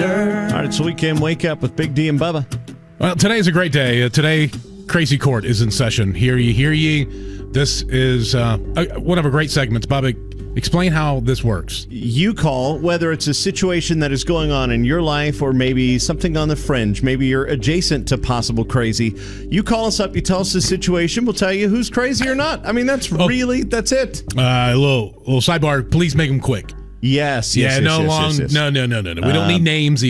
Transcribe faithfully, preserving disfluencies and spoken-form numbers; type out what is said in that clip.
dirt. All right, it's the weekend wake up with Big D and Bubba. Well, today's a great day. Uh, today, Crazy Court is in session. Hear ye, hear ye. This is uh, a, one of our great segments. Bubba, explain how this works. You call, whether it's a situation that is going on in your life or maybe something on the fringe. Maybe you're adjacent to possible crazy. You call us up, you tell us the situation, we'll tell you who's crazy or not. I mean, that's Oh. really, that's it. Uh, a little, little sidebar. Please make them quick. Yes, yes, Yeah, yes, no yes, long. yes, yes. No, no, no, no, no. We don't need names.